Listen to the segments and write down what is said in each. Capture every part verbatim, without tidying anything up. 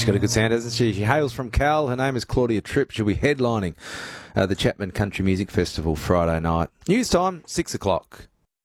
She's got a good sound, hasn't she? She hails from Cal. Her name is Claudia Tripp. She'll be headlining uh, the Chapman Country Music Festival Friday night. News time, six o'clock.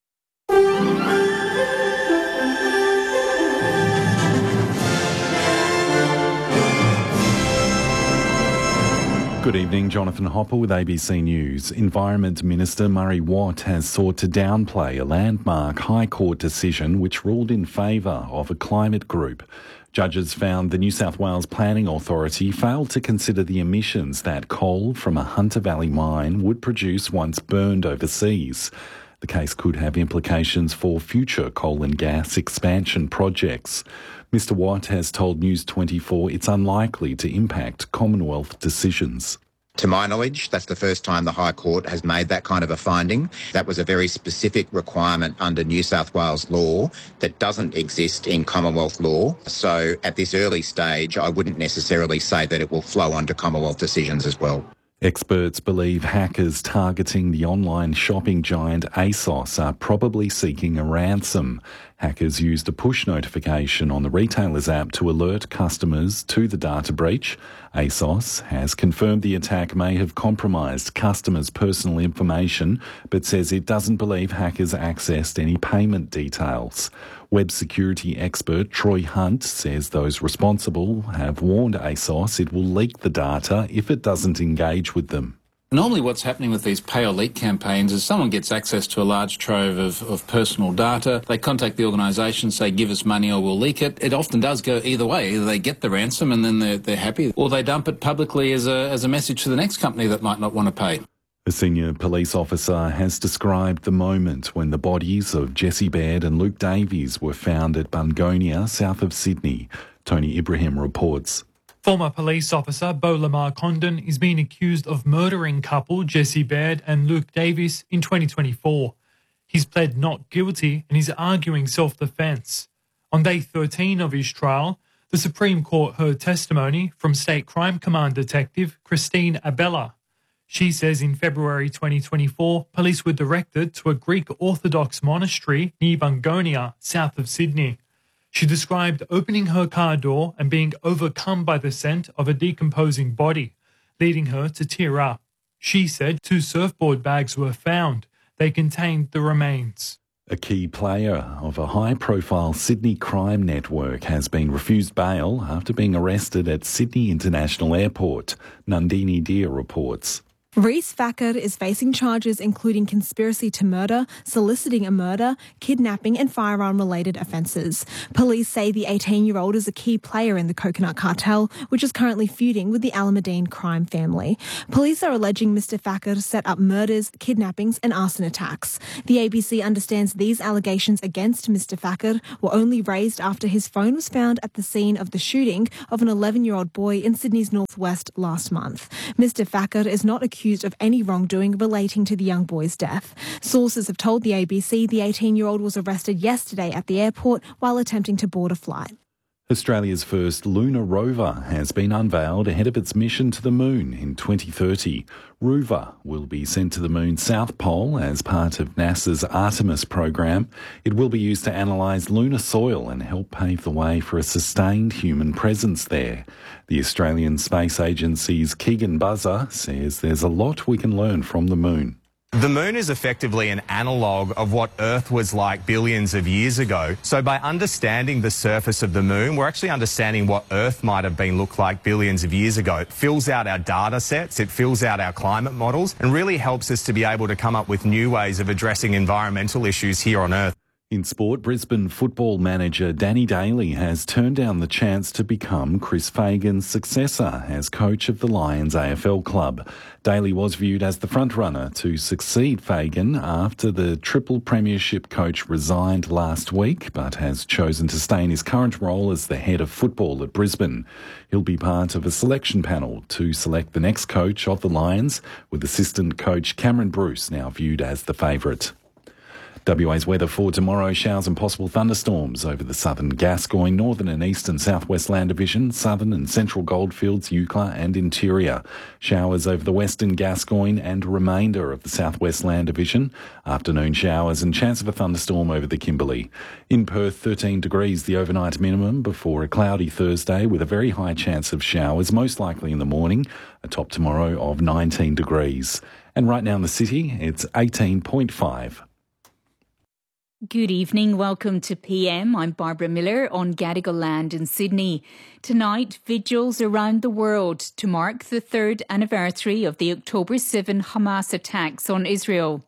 Good evening, Jonathan Hopper with A B C News. Environment Minister Murray Watt has sought to downplay a landmark High Court decision which ruled in favour of a climate group. Judges found the New South Wales Planning Authority failed to consider the emissions that coal from a Hunter Valley mine would produce once burned overseas. The case could have implications for future coal and gas expansion projects. Mister Watt has told News twenty-four it's unlikely to impact Commonwealth decisions. To my knowledge, that's the first time the High Court has made that kind of a finding. That was a very specific requirement under New South Wales law that doesn't exist in Commonwealth law. So at this early stage, I wouldn't necessarily say that it will flow onto Commonwealth decisions as well. Experts believe hackers targeting the online shopping giant ASOS are probably seeking a ransom. Hackers used a push notification on the retailer's app to alert customers to the data breach. ASOS has confirmed the attack may have compromised customers' personal information, but says it doesn't believe hackers accessed any payment details. Web security expert Troy Hunt says those responsible have warned ASOS it will leak the data if it doesn't engage with them. Normally what's happening with these pay or leak campaigns is someone gets access to a large trove of, of personal data. They contact the organisation, say, give us money or we'll leak it. It often does go either way. Either they get the ransom and then they're, they're happy, or they dump it publicly as a, as a message to the next company that might not want to pay. A senior police officer has described the moment when the bodies of Jesse Baird and Luke Davies were found at Bungonia, south of Sydney. Tony Ibrahim reports. Former police officer Beau Lamar Condon is being accused of murdering couple Jesse Baird and Luke Davies in twenty twenty-four. He's pled not guilty and is arguing self-defence. On day thirteen of his trial, the Supreme Court heard testimony from State Crime Command Detective Christine Abella. She says in February twenty twenty-four, police were directed to a Greek Orthodox monastery near Bungonia, south of Sydney. She described opening her car door and being overcome by the scent of a decomposing body, leading her to tear up. She said two surfboard bags were found. They contained the remains. A key player of a high-profile Sydney crime network has been refused bail after being arrested at Sydney International Airport. Nandini Deer reports. Reece Thacker is facing charges including conspiracy to murder, soliciting a murder, kidnapping and firearm-related offences. Police say the eighteen-year-old is a key player in the Coconut Cartel, which is currently feuding with the Alameddine crime family. Police are alleging Mister Thacker set up murders, kidnappings and arson attacks. The A B C understands these allegations against Mister Thacker were only raised after his phone was found at the scene of the shooting of an eleven-year-old boy in Sydney's northwest last month. Mister Thacker is not accused of any wrongdoing relating to the young boy's death. Sources have told the A B C the eighteen-year-old was arrested yesterday at the airport while attempting to board a flight. Australia's first lunar rover has been unveiled ahead of its mission to the moon in twenty thirty. Rover will be sent to the moon's south pole as part of NASA's Artemis program. It will be used to analyse lunar soil and help pave the way for a sustained human presence there. The Australian Space Agency's Keegan Buzzer says there's a lot we can learn from the moon. The moon is effectively an analogue of what Earth was like billions of years ago. So by understanding the surface of the moon, we're actually understanding what Earth might have been looked like billions of years ago. It fills out our data sets, it fills out our climate models, and really helps us to be able to come up with new ways of addressing environmental issues here on Earth. In sport, Brisbane football manager Danny Daly has turned down the chance to become Chris Fagan's successor as coach of the Lions A F L club. Daly was viewed as the frontrunner to succeed Fagan after the triple premiership coach resigned last week, but has chosen to stay in his current role as the head of football at Brisbane. He'll be part of a selection panel to select the next coach of the Lions, with assistant coach Cameron Bruce now viewed as the favourite. W A's weather for tomorrow: showers and possible thunderstorms over the southern Gascoyne, northern and eastern southwest land division, southern and central goldfields, Eucla and interior. Showers over the western Gascoyne and remainder of the southwest land division. Afternoon showers and chance of a thunderstorm over the Kimberley. In Perth, thirteen degrees the overnight minimum before a cloudy Thursday with a very high chance of showers, most likely in the morning. A top tomorrow of nineteen degrees. And right now in the city, it's eighteen point five. Good evening, welcome to P M. I'm Barbara Miller on Gadigal land in Sydney. Tonight, vigils around the world to mark the third anniversary of the October seventh Hamas attacks on Israel.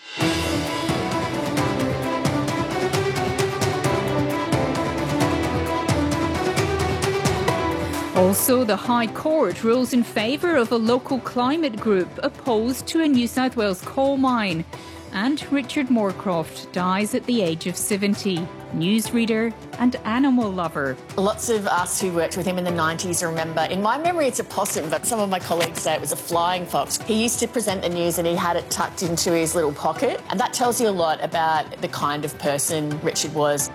Also, the High Court rules in favour of a local climate group opposed to a New South Wales coal mine. And Richard Moorcroft dies at the age of seventy. Newsreader and animal lover. Lots of us who worked with him in the nineties remember, in my memory it's a possum, but some of my colleagues say it was a flying fox. He used to present the news and he had it tucked into his little pocket, and that tells you a lot about the kind of person Richard was.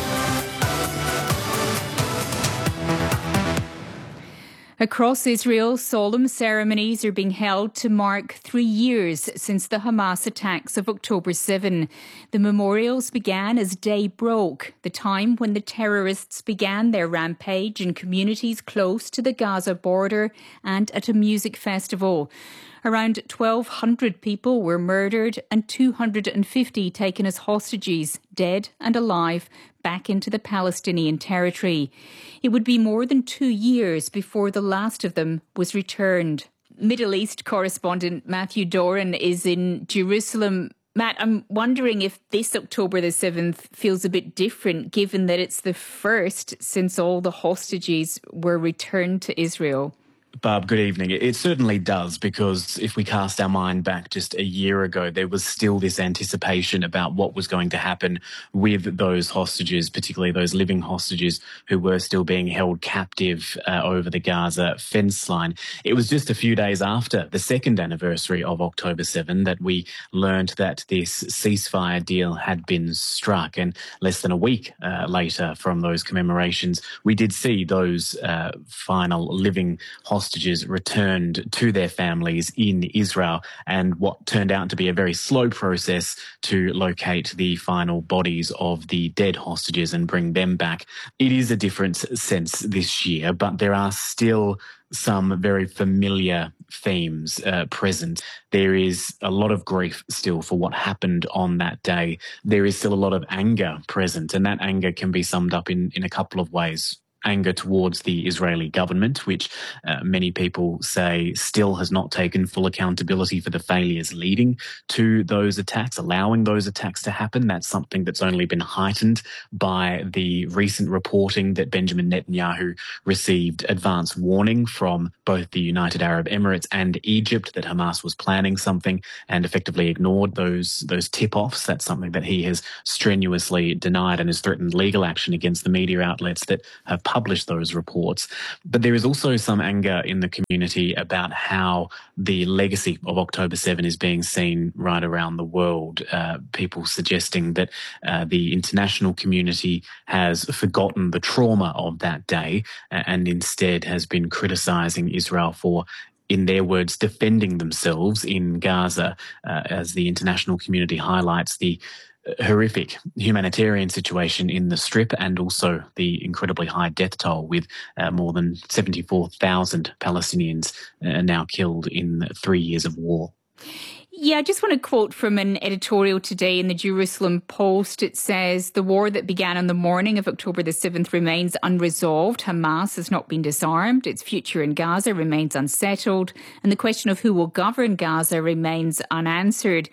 Across Israel, solemn ceremonies are being held to mark three years since the Hamas attacks of October seventh. The memorials began as day broke, the time when the terrorists began their rampage in communities close to the Gaza border and at a music festival. Around twelve hundred people were murdered and two hundred fifty taken as hostages, dead and alive, back into the Palestinian territory. It would be more than two years before the last of them was returned. Middle East correspondent Matthew Doran is in Jerusalem. Matt, I'm wondering if this October the seventh feels a bit different, given that it's the first since all the hostages were returned to Israel. Barb, good evening. It certainly does, because if we cast our mind back just a year ago, there was still this anticipation about what was going to happen with those hostages, particularly those living hostages who were still being held captive uh, over the Gaza fence line. It was just a few days after the second anniversary of October seventh that we learned that this ceasefire deal had been struck. And less than a week uh, later from those commemorations, we did see those uh, final living hostages hostages returned to their families in Israel, and what turned out to be a very slow process to locate the final bodies of the dead hostages and bring them back. It is a different sense this year, but there are still some very familiar themes uh, present. There is a lot of grief still for what happened on that day. There is still a lot of anger present, and that anger can be summed up in, in a couple of ways. Anger towards the Israeli government, which uh, many people say still has not taken full accountability for the failures leading to those attacks, allowing those attacks to happen. That's something that's only been heightened by the recent reporting that Benjamin Netanyahu received advance warning from both the United Arab Emirates and Egypt that Hamas was planning something, and effectively ignored those, those tip-offs. That's something that he has strenuously denied and has threatened legal action against the media outlets that have publish those reports. But there is also some anger in the community about how the legacy of October seventh is being seen right around the world. Uh, people suggesting that uh, the international community has forgotten the trauma of that day uh, and instead has been criticising Israel for, in their words, defending themselves in Gaza, uh, as the international community highlights the horrific humanitarian situation in the Strip and also the incredibly high death toll, with uh, more than seventy-four thousand Palestinians uh, now killed in three years of war. Yeah, I just want to quote from an editorial today in the Jerusalem Post. It says, the war that began on the morning of October the seventh remains unresolved. Hamas has not been disarmed. Its future in Gaza remains unsettled. And the question of who will govern Gaza remains unanswered.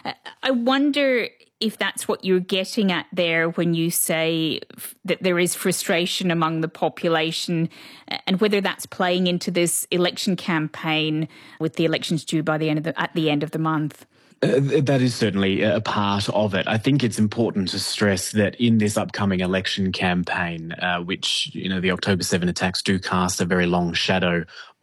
I wonder if that's what you're getting at there when you say that there is frustration among the population, and whether that's playing into this election campaign with the elections due by the end of the, at the end of the month. Uh, that is certainly a part of it. I think it's important to stress that in this upcoming election campaign, uh, which, you know, the October seventh attacks do cast a very long shadow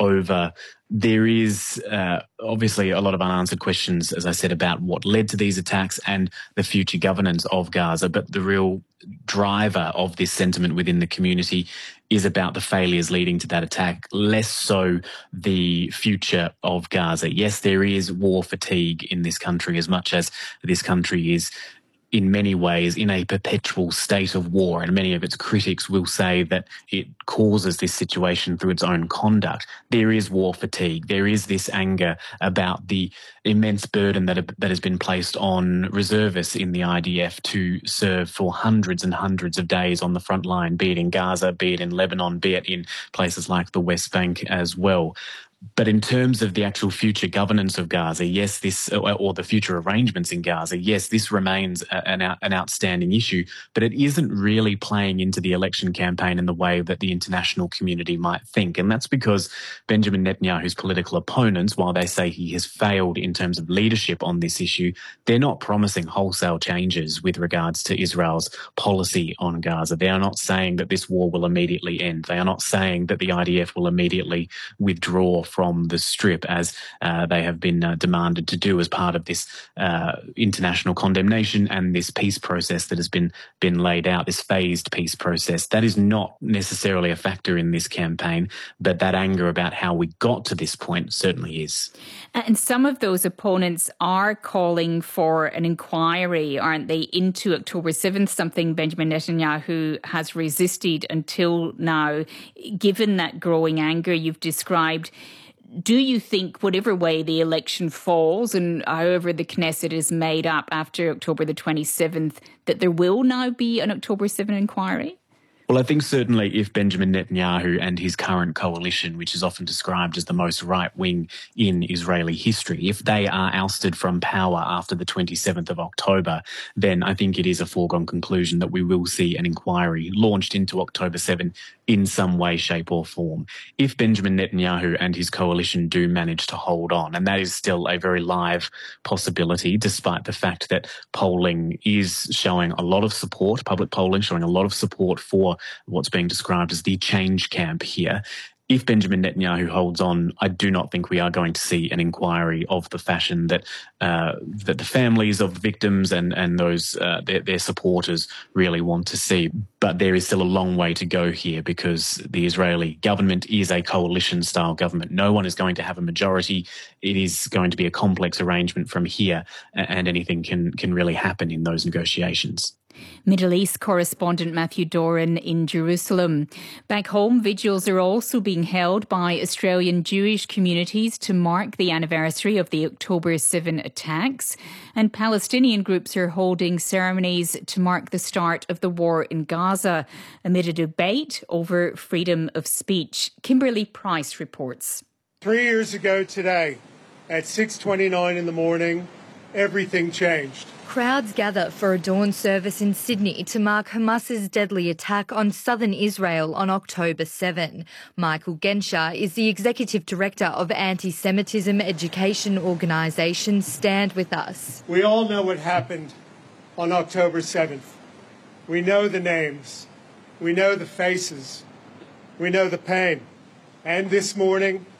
over. There is uh, obviously a lot of unanswered questions, as I said, about what led to these attacks and the future governance of Gaza. But the real driver of this sentiment within the community is about the failures leading to that attack, less so the future of Gaza. Yes, there is war fatigue in this country, as much as this country is in many ways in a perpetual state of war, and many of its critics will say that it causes this situation through its own conduct. There is war fatigue. There is this anger about the immense burden that, that has been placed on reservists in the I D F to serve for hundreds and hundreds of days on the front line, be it in Gaza, be it in Lebanon, be it in places like the West Bank as well. But in terms of the actual future governance of Gaza, yes, this, or the future arrangements in Gaza, yes, this remains an, an outstanding issue, but it isn't really playing into the election campaign in the way that the international community might think. And that's because Benjamin Netanyahu's political opponents, while they say he has failed in terms of leadership on this issue, they're not promising wholesale changes with regards to Israel's policy on Gaza. They are not saying that this war will immediately end. They are not saying that the I D F will immediately withdraw from the Strip, as uh, they have been uh, demanded to do as part of this uh, international condemnation and this peace process that has been been laid out, this phased peace process. That is not necessarily a factor in this campaign, but that anger about how we got to this point certainly is. And some of those opponents are calling for an inquiry, aren't they, into October seventh, something Benjamin Netanyahu has resisted until now. Given that growing anger you've described, do you think, whatever way the election falls and however the Knesset is made up after October the twenty-seventh, that there will now be an October seventh inquiry? Well, I think certainly if Benjamin Netanyahu and his current coalition, which is often described as the most right-wing in Israeli history, if they are ousted from power after the twenty-seventh of October, then I think it is a foregone conclusion that we will see an inquiry launched into October seventh in some way, shape or form. If Benjamin Netanyahu and his coalition do manage to hold on, and that is still a very live possibility, despite the fact that polling is showing a lot of support, public polling showing a lot of support for what's being described as the change camp here. If Benjamin Netanyahu holds on, I do not think we are going to see an inquiry of the fashion that uh, that the families of the victims and and those uh, their, their supporters really want to see. But there is still a long way to go here, because the Israeli government is a coalition-style government. No one is going to have a majority. It is going to be a complex arrangement from here, and anything can can really happen in those negotiations. Middle East correspondent Matthew Doran in Jerusalem. Back home, vigils are also being held by Australian Jewish communities to mark the anniversary of the October seventh attacks, and Palestinian groups are holding ceremonies to mark the start of the war in Gaza amid a debate over freedom of speech. Kimberly Price reports. Three years ago today, at six twenty-nine in the morning, everything changed. Crowds gather for a dawn service in Sydney to mark Hamas's deadly attack on southern Israel on October seventh. Michael Genscher is the Executive Director of anti-Semitism education organisation Stand With Us. We all know what happened on October seventh. We know the names. We know the faces. We know the pain. And this morning,